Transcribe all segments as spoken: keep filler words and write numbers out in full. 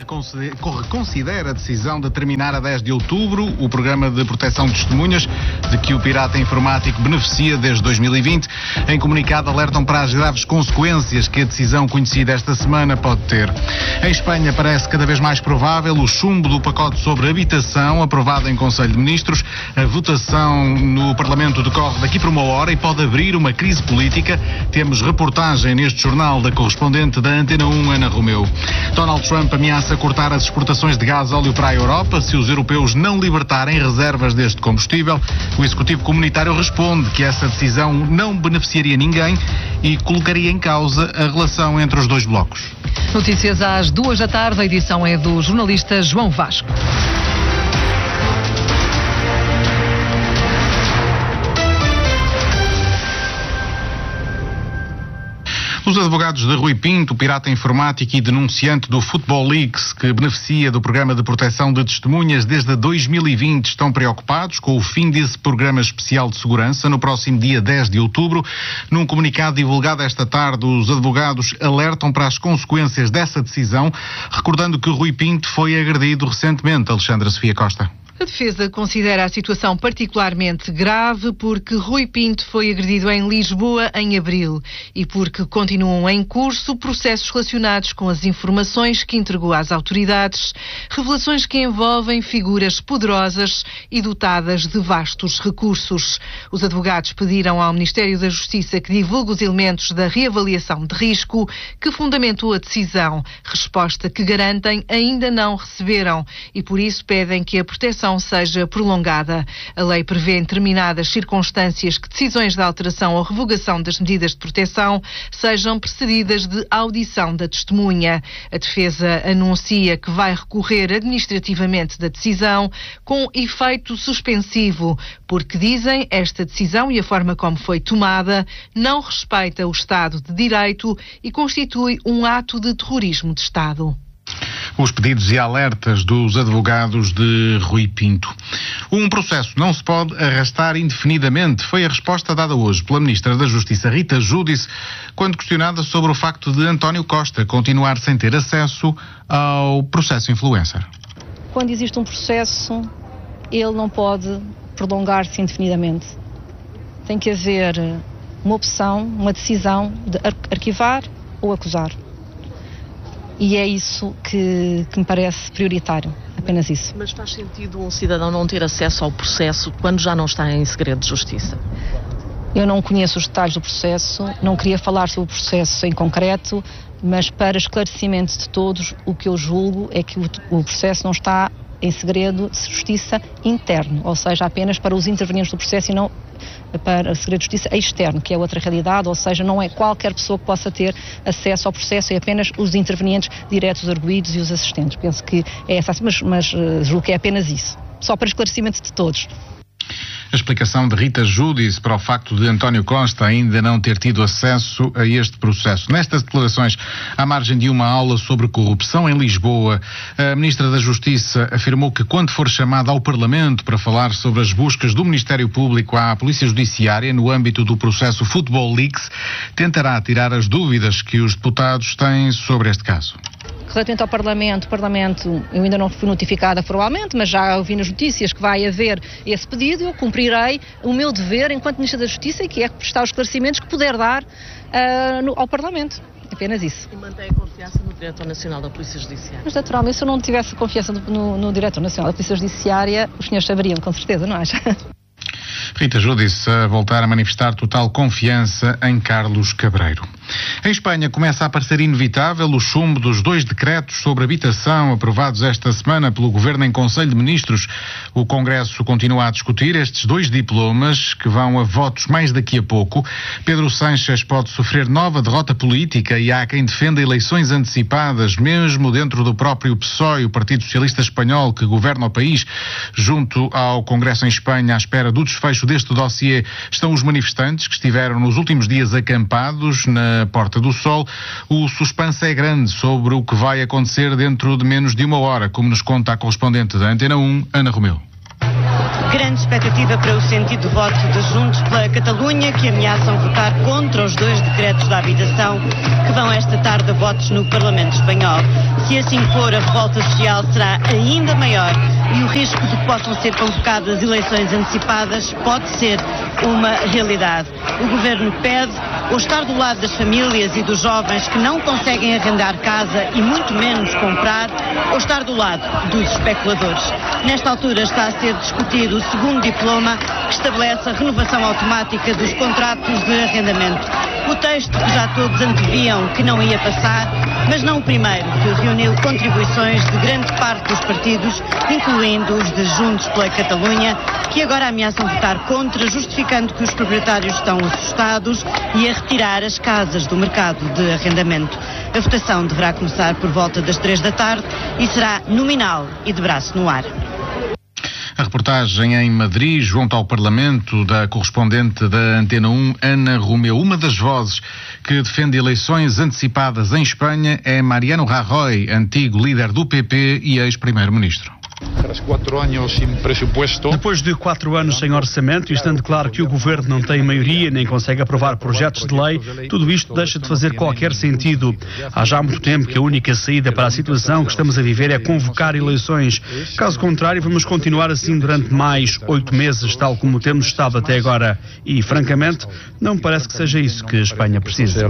Reconsidera a decisão de terminar a dez de outubro o programa de proteção de testemunhas de que o pirata informático beneficia desde dois mil e vinte. Em comunicado alertam para as graves consequências que a decisão conhecida esta semana pode ter. Em Espanha parece cada vez mais provável o chumbo do pacote sobre habitação aprovado em Conselho de Ministros. A votação no Parlamento decorre daqui por uma hora e pode abrir uma crise política. Temos reportagem neste jornal da correspondente da Antena um, Ana Romeu. Donald Trump ameaça cortar as exportações de gás óleo para a Europa se os europeus não libertarem reservas deste combustível. O Executivo Comunitário responde que essa decisão não beneficiaria ninguém e colocaria em causa a relação entre os dois blocos. Notícias às duas da tarde, a edição é do jornalista João Vasco. Os advogados de Rui Pinto, pirata informático e denunciante do Football Leaks, que beneficia do programa de proteção de testemunhas desde dois mil e vinte, estão preocupados com o fim desse programa especial de segurança no próximo dia dez de outubro. Num comunicado divulgado esta tarde, os advogados alertam para as consequências dessa decisão, recordando que Rui Pinto foi agredido recentemente. Alexandra Sofia Costa. A defesa considera a situação particularmente grave porque Rui Pinto foi agredido em Lisboa em abril e porque continuam em curso processos relacionados com as informações que entregou às autoridades, revelações que envolvem figuras poderosas e dotadas de vastos recursos. Os advogados pediram ao Ministério da Justiça que divulgue os elementos da reavaliação de risco que fundamentou a decisão, resposta que garantem ainda não receberam e por isso pedem que a proteção seja prolongada. A lei prevê em determinadas circunstâncias que decisões de alteração ou revogação das medidas de proteção sejam precedidas de audição da testemunha. A defesa anuncia que vai recorrer administrativamente da decisão com efeito suspensivo, porque dizem esta decisão e a forma como foi tomada não respeita o Estado de Direito e constitui um ato de terrorismo de Estado. Os pedidos e alertas dos advogados de Rui Pinto. Um processo não se pode arrastar indefinidamente. Foi a resposta dada hoje pela Ministra da Justiça, Rita Giudice, quando questionada sobre o facto de António Costa continuar sem ter acesso ao processo influencer. Quando existe um processo, ele não pode prolongar-se indefinidamente. Tem que haver uma opção, uma decisão de arquivar ou acusar. E é isso que, que me parece prioritário, apenas isso. Mas faz sentido um cidadão não ter acesso ao processo quando já não está em segredo de justiça? Eu não conheço os detalhes do processo, não queria falar sobre o processo em concreto, mas para esclarecimento de todos, o que eu julgo é que o, o processo não está em segredo de justiça interno, ou seja, apenas para os intervenientes do processo e não para o segredo de justiça externo, que é outra realidade, ou seja, não é qualquer pessoa que possa ter acesso ao processo, é apenas os intervenientes diretos, os arguidos e os assistentes. Penso que é essa, mas, mas uh, julgo que é apenas isso, só para esclarecimento de todos. A explicação de Rita Giudice para o facto de António Costa ainda não ter tido acesso a este processo. Nestas declarações, à margem de uma aula sobre corrupção em Lisboa, a Ministra da Justiça afirmou que quando for chamada ao Parlamento para falar sobre as buscas do Ministério Público à Polícia Judiciária no âmbito do processo Football Leaks, tentará tirar as dúvidas que os deputados têm sobre este caso. Relativamente ao Parlamento, o Parlamento, eu ainda não fui notificada formalmente, mas já ouvi nas notícias que vai haver esse pedido. Eu cumprirei o meu dever enquanto Ministra da Justiça, que é prestar os esclarecimentos que puder dar uh, no, ao Parlamento. Apenas isso. E mantém a confiança no Diretor Nacional da Polícia Judiciária? Mas, naturalmente, se eu não tivesse confiança no, no, no Diretor Nacional da Polícia Judiciária, os senhores saberiam, com certeza, não acha? Rita Giudice a voltar a manifestar total confiança em Carlos Cabreiro. Em Espanha começa a parecer inevitável o chumbo dos dois decretos sobre habitação aprovados esta semana pelo Governo em Conselho de Ministros. O Congresso continua a discutir estes dois diplomas que vão a votos mais daqui a pouco. Pedro Sánchez pode sofrer nova derrota política e há quem defenda eleições antecipadas, mesmo dentro do próprio P S O E, o Partido Socialista Espanhol, que governa o país. Junto ao Congresso em Espanha, à espera do desfecho deste dossiê, estão os manifestantes que estiveram nos últimos dias acampados na Porta do Sol. O suspense é grande sobre o que vai acontecer dentro de menos de uma hora, como nos conta a correspondente da Antena um, Ana Romeu. Grande expectativa para o sentido de voto de Juntos pela Catalunha, que ameaçam votar contra os dois decretos da habitação que vão esta tarde a votos no Parlamento Espanhol. Se assim for, a revolta social será ainda maior e o risco de que possam ser convocadas eleições antecipadas pode ser uma realidade. O Governo pede ou estar do lado das famílias e dos jovens que não conseguem arrendar casa e muito menos comprar, ou estar do lado dos especuladores. Nesta altura está a ser discutido o segundo diploma que estabelece a renovação automática dos contratos de arrendamento. O texto que já todos anteviam que não ia passar, mas não o primeiro, que reuniu contribuições de grande parte dos partidos, incluindo os de Juntos pela Catalunha, que agora ameaçam votar contra, justificando que os proprietários estão assustados e a retirar as casas do mercado de arrendamento. A votação deverá começar por volta das três da tarde e será nominal e de braço no ar. A reportagem em Madrid, junto ao Parlamento, da correspondente da Antena um, Ana Romeu. Uma das vozes que defende eleições antecipadas em Espanha é Mariano Rajoy, antigo líder do P P e ex-primeiro-ministro. Depois de quatro anos sem orçamento e estando claro que o governo não tem maioria nem consegue aprovar projetos de lei, tudo isto deixa de fazer qualquer sentido. Há já muito tempo que a única saída para a situação que estamos a viver é convocar eleições. Caso contrário, vamos continuar assim durante mais oito meses, tal como temos estado até agora. E, francamente, não me parece que seja isso que a Espanha precisa.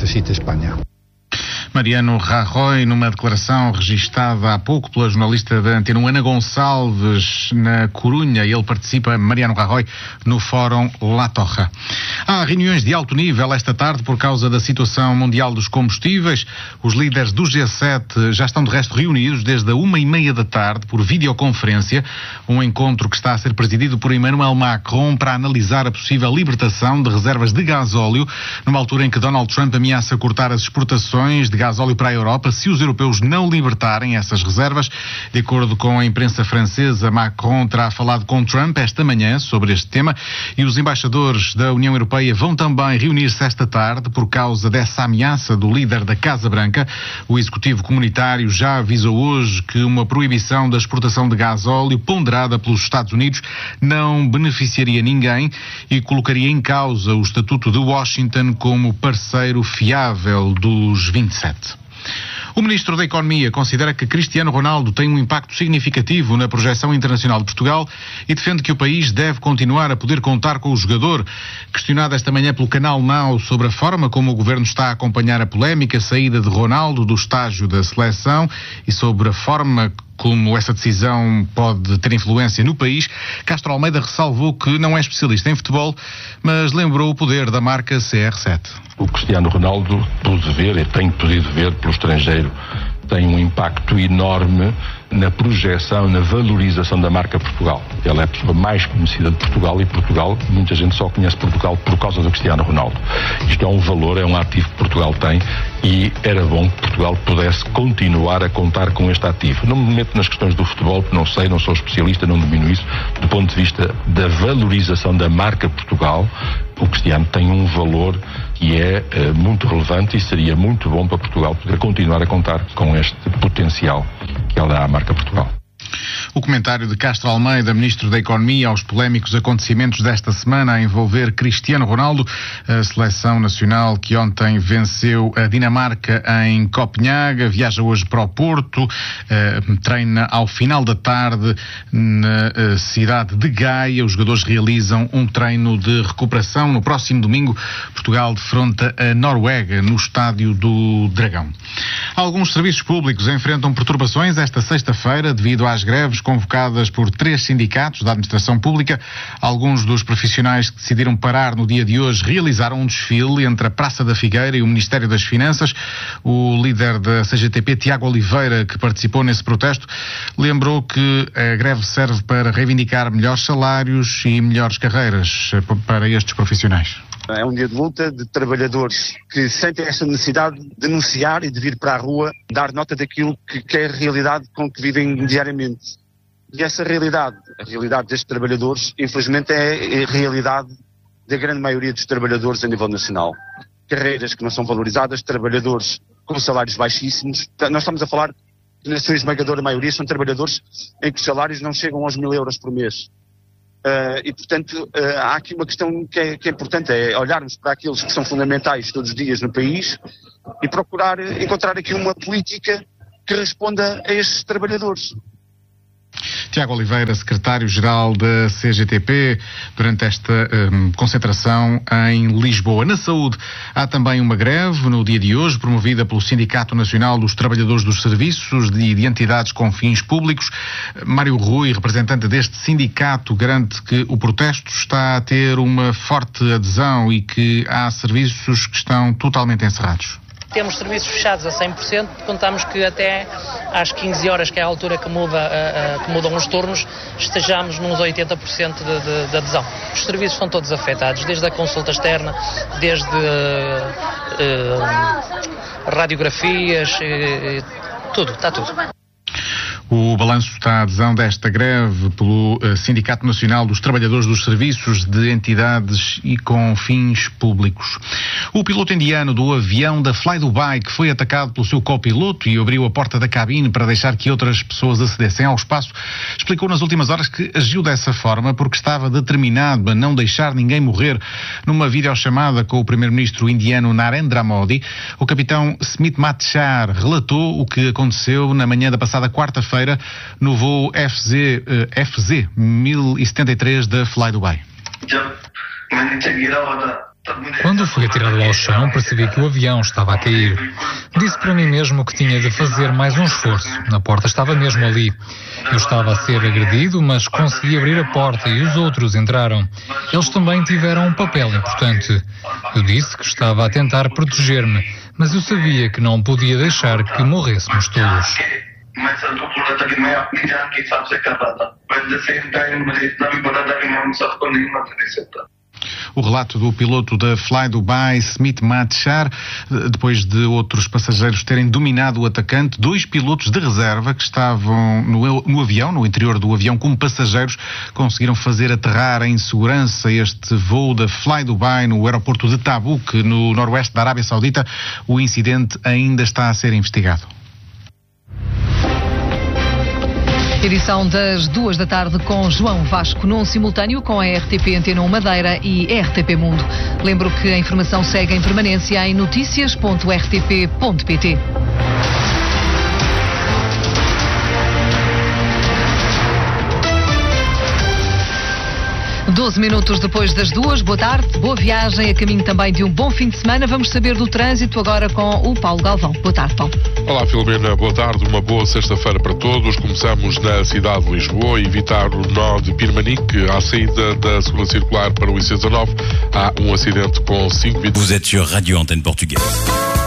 Mariano Rajoy, numa declaração registada há pouco pela jornalista da Antena um, Ana Gonçalves, na Corunha. Ele participa, Mariano Rajoy, no Fórum La Torre. Há reuniões de alto nível esta tarde por causa da situação mundial dos combustíveis. Os líderes do G sete já estão de resto reunidos desde a uma e meia da tarde por videoconferência. Um encontro que está a ser presidido por Emmanuel Macron para analisar a possível libertação de reservas de gasóleo, numa altura em que Donald Trump ameaça cortar as exportações de gasóleo para a Europa se os europeus não libertarem essas reservas. De acordo com a imprensa francesa, Macron terá falado com Trump esta manhã sobre este tema e os embaixadores da União Europeia vão também reunir-se esta tarde por causa dessa ameaça do líder da Casa Branca. O executivo comunitário já avisou hoje que uma proibição da exportação de gasóleo ponderada pelos Estados Unidos não beneficiaria ninguém e colocaria em causa o estatuto de Washington como parceiro fiável dos vinte e sete. O Ministro da Economia considera que Cristiano Ronaldo tem um impacto significativo na projeção internacional de Portugal e defende que o país deve continuar a poder contar com o jogador. Questionado esta manhã pelo canal Now sobre a forma como o Governo está a acompanhar a polémica saída de Ronaldo do estágio da seleção e sobre a forma como essa decisão pode ter influência no país, Castro Almeida ressalvou que não é especialista em futebol, mas lembrou o poder da marca C R sete. O Cristiano Ronaldo, pude ver e tenho podido ver pelo estrangeiro, tem um impacto enorme na projeção, na valorização da marca Portugal. Ela é a pessoa mais conhecida de Portugal e Portugal, muita gente só conhece Portugal por causa do Cristiano Ronaldo. Isto é um valor, é um ativo que Portugal tem e era bom que Portugal pudesse continuar a contar com este ativo. Não me meto nas questões do futebol, porque não sei, não sou especialista, não domino isso. Do ponto de vista da valorização da marca Portugal, o Cristiano tem um valor que é uh, muito relevante e seria muito bom para Portugal poder continuar a contar com este potencial que ela dá à marca Portugal. O comentário de Castro Almeida, Ministro da Economia, aos polémicos acontecimentos desta semana a envolver Cristiano Ronaldo, a seleção nacional que ontem venceu a Dinamarca em Copenhaga, viaja hoje para o Porto, eh, treina ao final da tarde na eh, cidade de Gaia. Os jogadores realizam um treino de recuperação. No próximo domingo, Portugal defronta a Noruega no Estádio do Dragão. Alguns serviços públicos enfrentam perturbações esta sexta-feira devido às greves convocadas por três sindicatos da administração pública. Alguns dos profissionais que decidiram parar no dia de hoje realizaram um desfile entre a Praça da Figueira e o Ministério das Finanças. O líder da C G T P, Tiago Oliveira, que participou nesse protesto, lembrou que a greve serve para reivindicar melhores salários e melhores carreiras para estes profissionais. É um dia de luta de trabalhadores que sentem esta necessidade de denunciar e de vir para a rua, dar nota daquilo que, que é a realidade com que vivem diariamente. E essa realidade, a realidade destes trabalhadores, infelizmente é a realidade da grande maioria dos trabalhadores a nível nacional. Carreiras que não são valorizadas, trabalhadores com salários baixíssimos. Nós estamos a falar que na sua esmagadora maioria são trabalhadores em que os salários não chegam aos mil euros por mês. Uh, e, portanto, uh, há aqui uma questão que é, que é importante, é olharmos para aqueles que são fundamentais todos os dias no país e procurar encontrar aqui uma política que responda a estes trabalhadores. Tiago Oliveira, secretário-geral da C G T P, durante esta um, concentração em Lisboa. Na saúde, há também uma greve no dia de hoje, promovida pelo Sindicato Nacional dos Trabalhadores dos Serviços e de Entidades com Fins Públicos. Mário Rui, representante deste sindicato, garante que o protesto está a ter uma forte adesão e que há serviços que estão totalmente encerrados. Temos serviços fechados a cem por cento, contamos que até às quinze horas, que é a altura que, muda, uh, uh, que mudam os turnos, estejamos nos oitenta por cento de, de, de adesão. Os serviços são todos afetados, desde a consulta externa, desde uh, uh, radiografias, uh, tudo, está tudo. O balanço está a adesão desta greve pelo uh, Sindicato Nacional dos Trabalhadores dos Serviços de Entidades e com Fins Públicos. O piloto indiano do avião da Fly Dubai, que foi atacado pelo seu copiloto e abriu a porta da cabine para deixar que outras pessoas acedessem ao espaço, explicou nas últimas horas que agiu dessa forma porque estava determinado a não deixar ninguém morrer. Numa videochamada com o primeiro-ministro indiano Narendra Modi, o capitão Smit Matchar relatou o que aconteceu na manhã da passada quarta-feira no voo F Z, uh, F Z mil e setenta e três da Fly Dubai. Quando fui atirado ao chão, percebi que o avião estava a cair. Disse para mim mesmo que tinha de fazer mais um esforço. A porta estava mesmo ali. Eu estava a ser agredido, mas consegui abrir a porta e os outros entraram. Eles também tiveram um papel importante. Eu disse que estava a tentar proteger-me, mas eu sabia que não podia deixar que morrêssemos todos. O relato do piloto da Fly Dubai, Smit Matchar, depois de outros passageiros terem dominado o atacante, dois pilotos de reserva que estavam no, no avião, no interior do avião, como passageiros, conseguiram fazer aterrar em segurança este voo da Fly Dubai no aeroporto de Tabuk, no noroeste da Arábia Saudita. O incidente ainda está a ser investigado. Edição das duas da tarde com João Vasco, num simultâneo com a R T P Antena um Madeira e R T P Mundo. Lembro que a informação segue em permanência em noticias ponto r t p ponto p t. doze minutos depois das duas, boa tarde, boa viagem, a caminho também de um bom fim de semana. Vamos saber do trânsito agora com o Paulo Galvão. Boa tarde, Paulo. Olá, Filomena, boa tarde, uma boa sexta-feira para todos. Começamos na cidade de Lisboa, evitar o nó de Pirmanique, à saída da segunda circular para o I C dezanove. Há um acidente com cinco vítimas. Vous êtes sur Radio Antenne Portugaise.